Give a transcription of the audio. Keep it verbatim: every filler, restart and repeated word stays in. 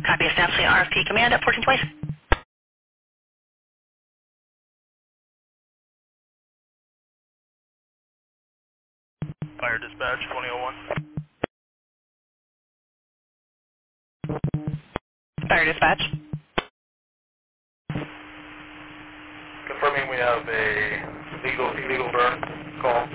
Copy, establishing R F P command at fourteen twice. Fire dispatch, twenty oh one. Fire dispatch. Confirming we have a legal illegal burn call.